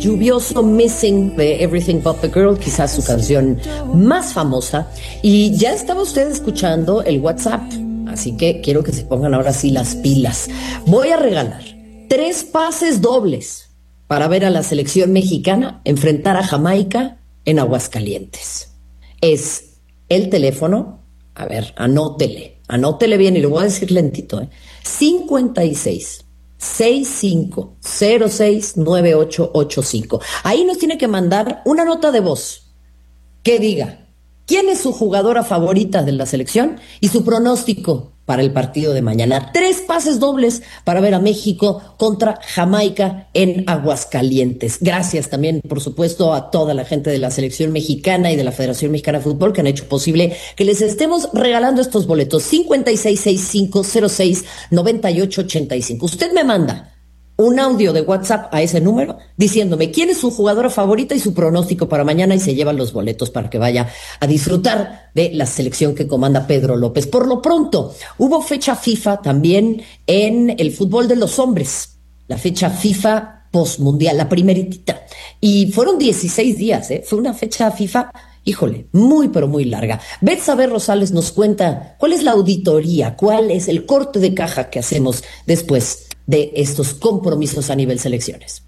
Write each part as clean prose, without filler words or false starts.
lluvioso Missing de Everything But the Girl, quizás su canción más famosa. Y ya estaba usted escuchando el WhatsApp, así que quiero que se pongan ahora sí las pilas. Voy a regalar 3 pases dobles para ver a la selección mexicana enfrentar a Jamaica en Aguascalientes. Es el teléfono, a ver, anótele bien y lo voy a decir lentito, 56 65 06 9885. Ahí nos tiene que mandar una nota de voz que diga quién es su jugadora favorita de la selección y su pronóstico para el partido de mañana. 3 pases dobles para ver a México contra Jamaica en Aguascalientes. Gracias también, por supuesto, a toda la gente de la selección mexicana y de la Federación Mexicana de Fútbol que han hecho posible que les estemos regalando estos boletos. 5665069885. Usted me manda un audio de WhatsApp a ese número diciéndome quién es su jugadora favorita y su pronóstico para mañana y se llevan los boletos para que vaya a disfrutar de la selección que comanda Pedro López. Por lo pronto, hubo fecha FIFA también en el fútbol de los hombres, la fecha FIFA postmundial, la primeritita, y fueron 16 días, fue una fecha FIFA, híjole, muy pero muy larga. Betsabe Rosales nos cuenta cuál es la auditoría, cuál es el corte de caja que hacemos después de estos compromisos a nivel selecciones.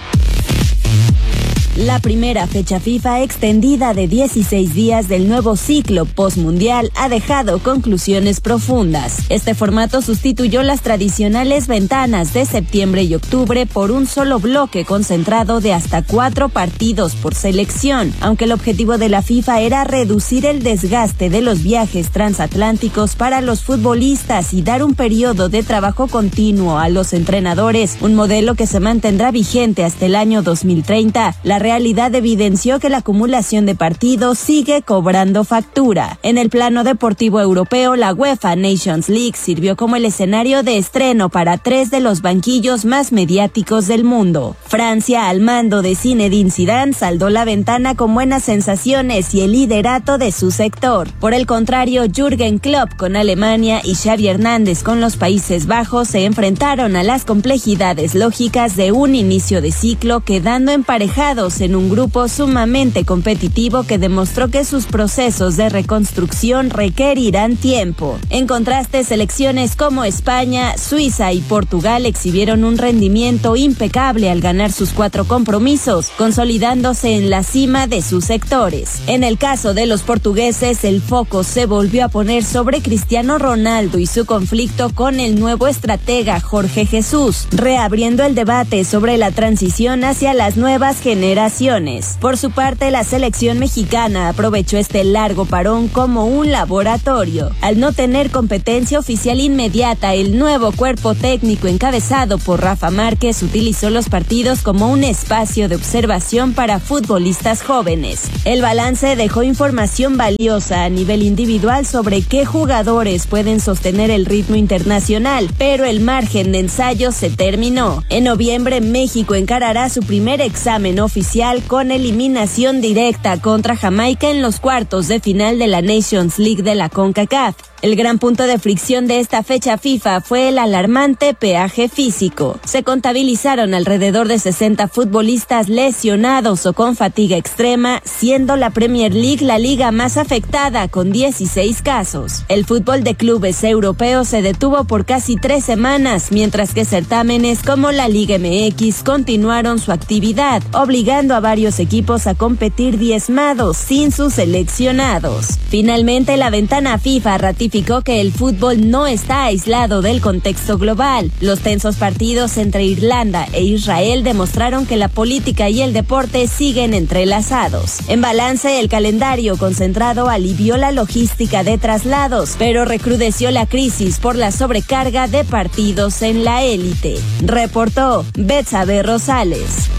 La primera fecha FIFA extendida de 16 días del nuevo ciclo postmundial ha dejado conclusiones profundas. Este formato sustituyó las tradicionales ventanas de septiembre y octubre por un solo bloque concentrado de hasta 4 partidos por selección, aunque el objetivo de la FIFA era reducir el desgaste de los viajes transatlánticos para los futbolistas y dar un periodo de trabajo continuo a los entrenadores, un modelo que se mantendrá vigente hasta el año 2030. La realidad evidenció que la acumulación de partidos sigue cobrando factura. En el plano deportivo europeo, la UEFA Nations League sirvió como el escenario de estreno para 3 de los banquillos más mediáticos del mundo. Francia, al mando de Zinedine Zidane, saldó la ventana con buenas sensaciones y el liderato de su sector. Por el contrario, Jürgen Klopp con Alemania y Xavi Hernández con los Países Bajos se enfrentaron a las complejidades lógicas de un inicio de ciclo, quedando emparejados en un grupo sumamente competitivo que demostró que sus procesos de reconstrucción requerirán tiempo. En contraste, selecciones como España, Suiza y Portugal exhibieron un rendimiento impecable al ganar sus 4 compromisos, consolidándose en la cima de sus sectores. En el caso de los portugueses, el foco se volvió a poner sobre Cristiano Ronaldo y su conflicto con el nuevo estratega Jorge Jesús, reabriendo el debate sobre la transición hacia las nuevas generaciones. Por su parte, la selección mexicana aprovechó este largo parón como un laboratorio. Al no tener competencia oficial inmediata, el nuevo cuerpo técnico encabezado por Rafa Márquez utilizó los partidos como un espacio de observación para futbolistas jóvenes. El balance dejó información valiosa a nivel individual sobre qué jugadores pueden sostener el ritmo internacional, pero el margen de ensayo se terminó. En noviembre, México encarará su primer examen oficial con eliminación directa contra Jamaica en los cuartos de final de la Nations League de la CONCACAF. El gran punto de fricción de esta fecha FIFA fue el alarmante peaje físico. Se contabilizaron alrededor de 60 futbolistas lesionados o con fatiga extrema, siendo la Premier League la liga más afectada con 16 casos. El fútbol de clubes europeos se detuvo por casi 3 semanas, mientras que certámenes como la Liga MX continuaron su actividad, obligando a varios equipos a competir diezmados sin sus seleccionados. Finalmente, la ventana FIFA ratificó que el fútbol no está aislado del contexto global. Los tensos partidos entre Irlanda e Israel demostraron que la política y el deporte siguen entrelazados. En balance, el calendario concentrado alivió la logística de traslados, pero recrudeció la crisis por la sobrecarga de partidos en la élite. Reportó Betsabe Rosales.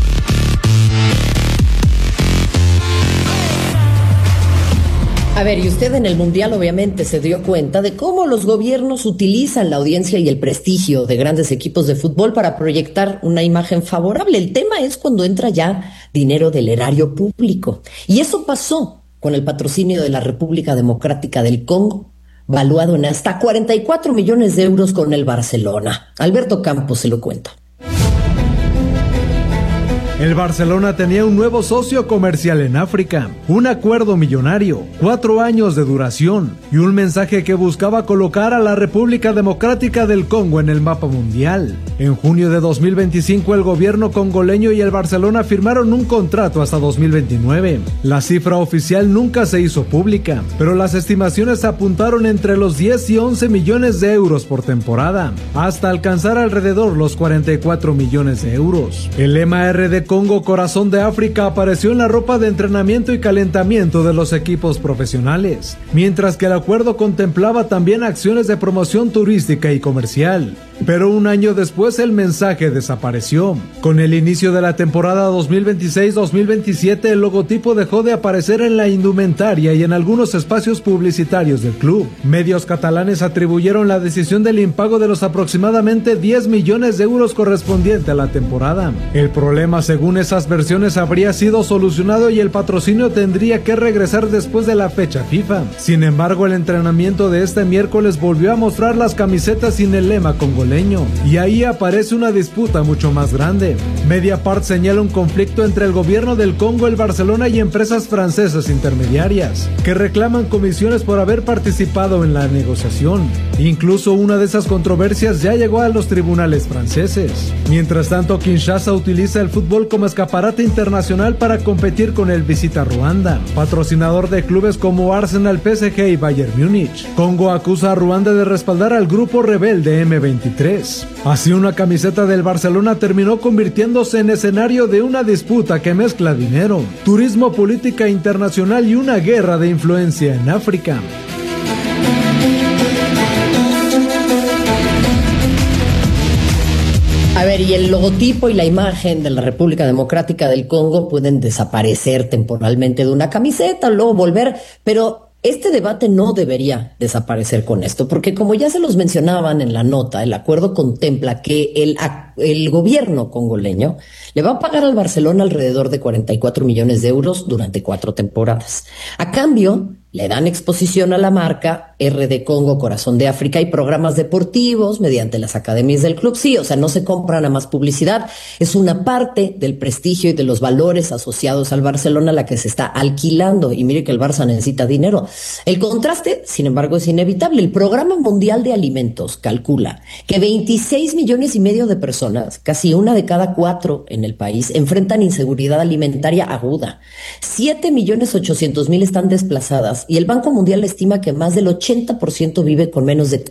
A ver, y usted en el Mundial obviamente se dio cuenta de cómo los gobiernos utilizan la audiencia y el prestigio de grandes equipos de fútbol para proyectar una imagen favorable. El tema es cuando entra ya dinero del erario público. Y eso pasó con el patrocinio de la República Democrática del Congo, valuado en hasta 44 millones de euros con el Barcelona. Alberto Campos se lo cuenta. El Barcelona tenía un nuevo socio comercial en África, un acuerdo millonario, 4 años de duración y un mensaje que buscaba colocar a la República Democrática del Congo en el mapa mundial. En junio de 2025 el gobierno congoleño y el Barcelona firmaron un contrato hasta 2029. La cifra oficial nunca se hizo pública, pero las estimaciones apuntaron entre los 10 y 11 millones de euros por temporada, hasta alcanzar alrededor los 44 millones de euros. El lema RD Congo Corazón de África apareció en la ropa de entrenamiento y calentamiento de los equipos profesionales, mientras que el acuerdo contemplaba también acciones de promoción turística y comercial. Pero un año después el mensaje desapareció. Con el inicio de la temporada 2026-2027 el logotipo dejó de aparecer en la indumentaria y en algunos espacios publicitarios del club. Medios catalanes atribuyeron la decisión del impago de los aproximadamente 10 millones de euros correspondiente a la temporada. El problema, según esas versiones, habría sido solucionado y el patrocinio tendría que regresar después de la fecha FIFA. Sin embargo, el entrenamiento de este miércoles volvió a mostrar las camisetas sin el lema congoleño, y ahí aparece una disputa mucho más grande. Mediapart señala un conflicto entre el gobierno del Congo, el Barcelona y empresas francesas intermediarias, que reclaman comisiones por haber participado en la negociación. Incluso una de esas controversias ya llegó a los tribunales franceses. Mientras tanto, Kinshasa utiliza el fútbol como escaparate internacional para competir con el Visita Ruanda, patrocinador de clubes como Arsenal, PSG y Bayern Múnich. Congo acusa a Ruanda de respaldar al grupo rebelde M23. Así, una camiseta del Barcelona terminó convirtiéndose en escenario de una disputa que mezcla dinero, turismo, política internacional y una guerra de influencia en África. A ver, y el logotipo y la imagen de la República Democrática del Congo pueden desaparecer temporalmente de una camiseta, luego volver, pero este debate no debería desaparecer con esto, porque como ya se los mencionaban en la nota, el acuerdo contempla que el gobierno congoleño le va a pagar al Barcelona alrededor de 44 millones de euros durante 4 temporadas. A cambio, le dan exposición a la marca RD Congo Corazón de África y programas deportivos mediante las academias del club. Sí, o sea, no se compra nada más publicidad. Es una parte del prestigio y de los valores asociados al Barcelona la que se está alquilando. Y mire que el Barça necesita dinero. El contraste, sin embargo, es inevitable. El Programa Mundial de Alimentos calcula que 26 millones y medio de personas, casi 1 de cada 4 en el país, enfrentan inseguridad alimentaria aguda. 7.800.000 están desplazadas. Y el Banco Mundial estima que más del 80% vive con menos de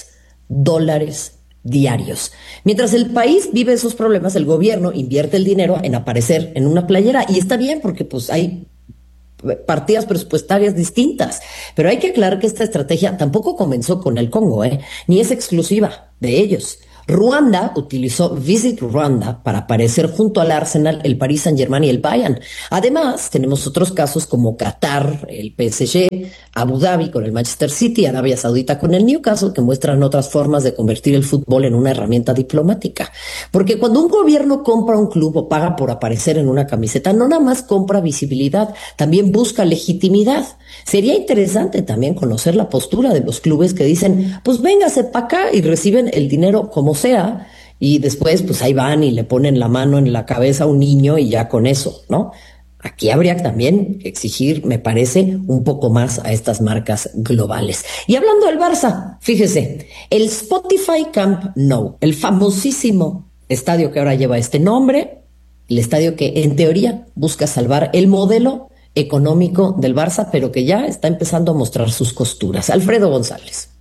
$3 diarios. Mientras el país vive esos problemas, el gobierno invierte el dinero en aparecer en una playera. Y está bien porque pues hay partidas presupuestarias distintas. Pero hay que aclarar que esta estrategia tampoco comenzó con el Congo, ni es exclusiva de ellos. Ruanda utilizó Visit Rwanda para aparecer junto al Arsenal, el Paris Saint-Germain y el Bayern. Además, tenemos otros casos como Qatar, el PSG, Abu Dhabi con el Manchester City, Arabia Saudita con el Newcastle, que muestran otras formas de convertir el fútbol en una herramienta diplomática. Porque cuando un gobierno compra un club o paga por aparecer en una camiseta, no nada más compra visibilidad, también busca legitimidad. Sería interesante también conocer la postura de los clubes que dicen, pues véngase para acá, y reciben el dinero como sea, y después pues ahí van y le ponen la mano en la cabeza a un niño y ya con eso, ¿no? Aquí habría también que exigir, me parece, un poco más a estas marcas globales. Y hablando del Barça, fíjese, el Spotify Camp Nou, el famosísimo estadio que ahora lleva este nombre, el estadio que en teoría busca salvar el modelo económico del Barça, pero que ya está empezando a mostrar sus costuras. Alfredo González.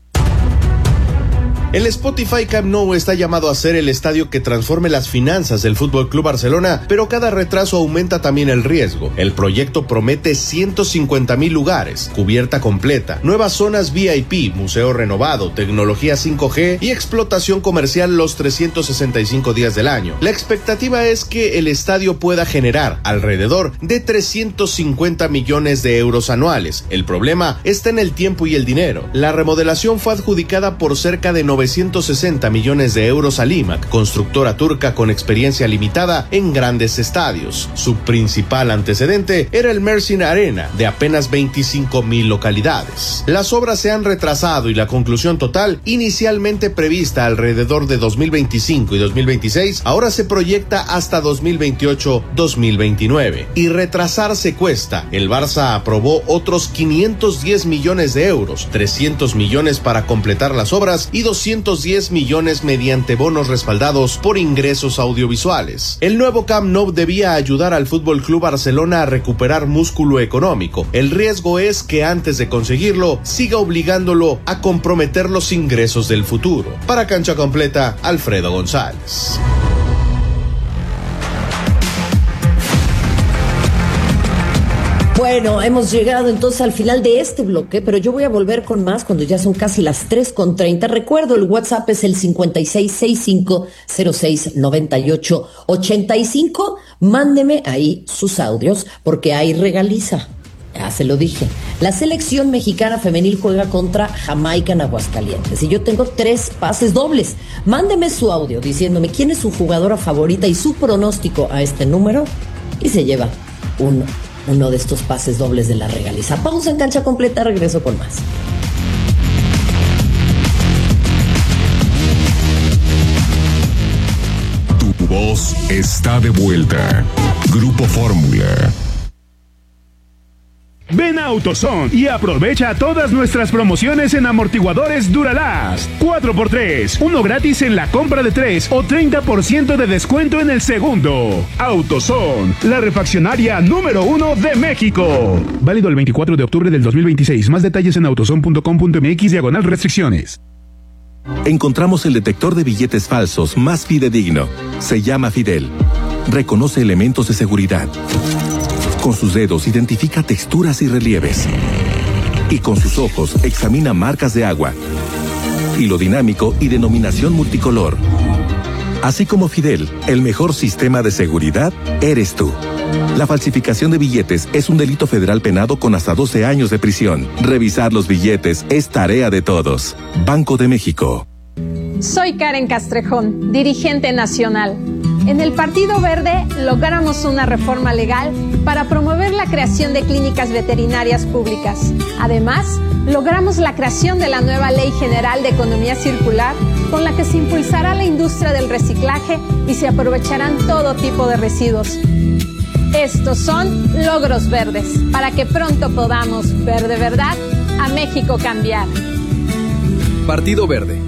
El Spotify Camp Nou está llamado a ser el estadio que transforme las finanzas del FC Barcelona, pero cada retraso aumenta también el riesgo. El proyecto promete 150,000 lugares, cubierta completa, nuevas zonas VIP, museo renovado, tecnología 5G y explotación comercial los 365 días del año. La expectativa es que el estadio pueda generar alrededor de 350 millones de euros anuales. El problema está en el tiempo y el dinero. La remodelación fue adjudicada por cerca de 960 millones de euros a Limac, constructora turca con experiencia limitada en grandes estadios. Su principal antecedente era el Mersin Arena, de apenas 25,000 localidades. Las obras se han retrasado y la conclusión total, inicialmente prevista alrededor de 2025 y 2026, ahora se proyecta hasta 2028-2029. Y retrasarse cuesta. El Barça aprobó otros 510 millones de euros, 300 millones para completar las obras y 210 millones mediante bonos respaldados por ingresos audiovisuales. El nuevo Camp Nou debía ayudar al Fútbol Club Barcelona a recuperar músculo económico. El riesgo es que antes de conseguirlo, siga obligándolo a comprometer los ingresos del futuro. Para Cancha Completa, Alfredo González. Bueno, hemos llegado entonces al final de este bloque, pero yo voy a volver con más cuando ya son casi las 3:30. Recuerdo, el WhatsApp es el 5665069885. Mándeme ahí sus audios, porque ahí regaliza. Ya se lo dije. La selección mexicana femenil juega contra Jamaica en Aguascalientes y yo tengo 3 pases dobles. Mándeme su audio diciéndome quién es su jugadora favorita y su pronóstico a este número y se lleva uno de estos pases dobles de la regaliza. Pausa en Cancha Completa, regreso con más. Tu voz está de vuelta. Grupo Fórmula. Ven a AutoZone y aprovecha todas nuestras promociones en amortiguadores Duralast. 4x3, uno gratis en la compra de 3 o 30% de descuento en el segundo. AutoZone, la refaccionaria número 1 de México. Válido el 24 de octubre del 2026. Más detalles en autozone.com.mx/restricciones. Encontramos el detector de billetes falsos más fidedigno. Se llama Fidel. Reconoce elementos de seguridad. Con sus dedos identifica texturas y relieves. Y con sus ojos examina marcas de agua. Hilo dinámico y denominación multicolor. Así como Fidel, el mejor sistema de seguridad eres tú. La falsificación de billetes es un delito federal penado con hasta 12 años de prisión. Revisar los billetes es tarea de todos. Banco de México. Soy Karen Castrejón, dirigente nacional. En el Partido Verde logramos una reforma legal para promover la creación de clínicas veterinarias públicas. Además, logramos la creación de la nueva Ley General de Economía Circular, con la que se impulsará la industria del reciclaje y se aprovecharán todo tipo de residuos. Estos son logros verdes, para que pronto podamos ver de verdad a México cambiar. Partido Verde.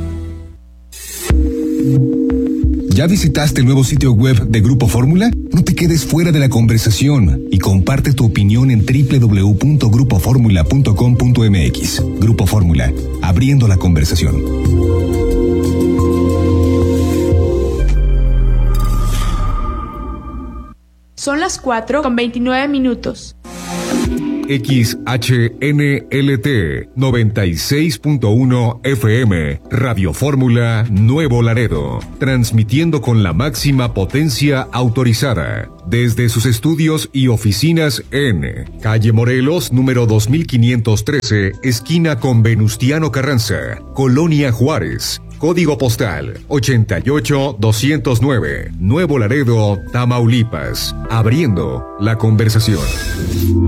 ¿Ya visitaste el nuevo sitio web de Grupo Fórmula? No te quedes fuera de la conversación y comparte tu opinión en www.grupoformula.com.mx. Grupo Fórmula, abriendo la conversación. Son las 4:29. XHNLT 96.1 FM, Radio Fórmula Nuevo Laredo, transmitiendo con la máxima potencia autorizada, desde sus estudios y oficinas en Calle Morelos, número 2513, esquina con Venustiano Carranza, Colonia Juárez. Código postal 88209, Nuevo Laredo, Tamaulipas. Abriendo la conversación.